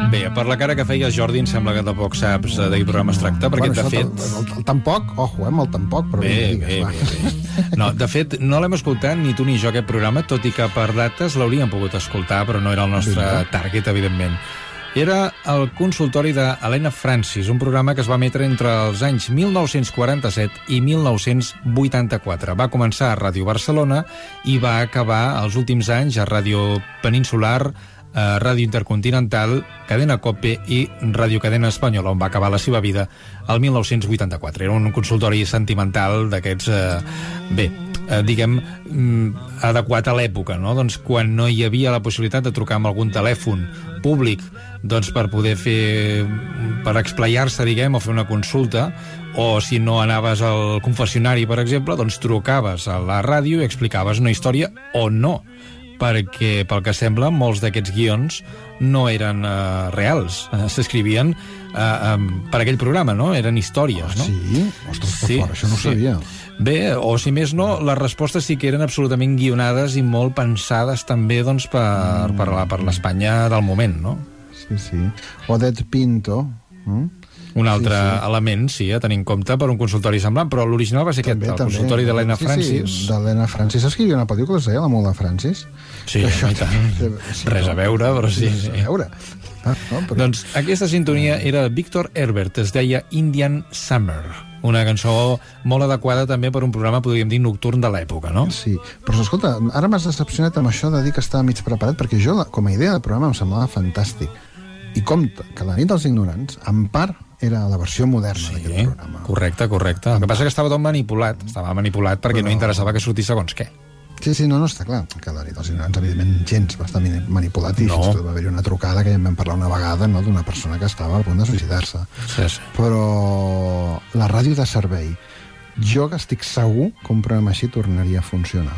Bé, per la cara que feia Jordi, em sembla que tampoc saps de quin programa es tracta, perquè de fet... El tampoc, ojo, amb el tampoc, però bé. No, de fet, no l'hem escoltat ni tu ni jo aquest programa, tot i que per dates l'hauríem pogut escoltar, però no era el nostre target, evidentment. Era el consultori d'Helena Francis, un programa que es va emetre entre els anys 1947 i 1984. Va començar a Ràdio Barcelona i va acabar els últims anys a Ràdio Peninsular, Ràdio Intercontinental, Cadena COPE i Ràdio Cadena Espanyola, on va acabar la seva vida el 1984. Era un consultori sentimental d'aquests, diguem, adequat a l'època, no? Doncs quan no hi havia la possibilitat de trucar amb algun telèfon públic doncs per poder fer, per explayar-se, diguem, o fer una consulta, o si no anaves al confessionari, per exemple, doncs trucaves a la ràdio i explicaves una història o no, perquè, pel que sembla, molts d'aquests guions no eren reals, s'escrivien per aquell programa, no? Eren històries, no? Sí? Ostres, que fort, això no ho sabia. Bé, o si més no, les respostes sí que eren absolutament guionades i molt pensades també doncs, per l'Espanya del moment, no? Sí. Odette Pinto. Un altre element, sí, a tenir en compte per un consultori semblant, però l'original va ser aquest, el consultori d'Helena Francis. Sí, d'Helena Francis. Saps que hi havia una pel·lícula que es deia La Mula Francis? Sí, i tant. Res a veure, però sí. Res a veure. Doncs aquesta sintonia era Víctor Herbert, es deia Indian Summer, una cançó molt adequada també per un programa, podríem dir, nocturn de l'època, no? Sí, però escolta, ara m'has decepcionat amb això de dir que estava mig preparat, perquè jo, com a idea de programa, em semblava fantàstic. I compte que La nit dels ignorants, en part, era la versió moderna d'aquest programa. Correcte. El que passa que estava tot manipulat. Estava manipulat perquè no interessava que sortís segons què. Sí, no, està clar. Que La nit dels ignorants, evidentment, gens va estar manipulat i fins i tot va haver-hi una trucada que ja en vam parlar una vegada, no?, d'una persona que estava a punt de suïcidar-se. Sí. Però la ràdio de servei, jo que estic segur que un programa així tornaria a funcionar.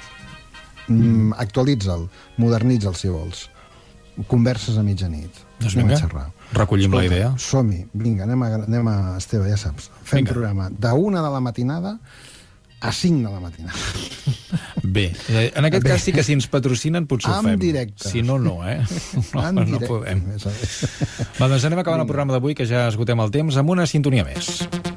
Actualitza'l, modernitza'l, si vols. Converses a mitjanit. Doncs vinga, recollim la idea. Som-hi, vinga, anem a Esteve, ja saps. Fem programa d'1 de la matinada a 5 de la matinada. Bé, en aquest cas sí que si ens patrocinen potser ho fem. En directe. Si no, no, No podem. Va, doncs anem acabant el programa d'avui, que ja esgotem el temps, amb una sintonia més.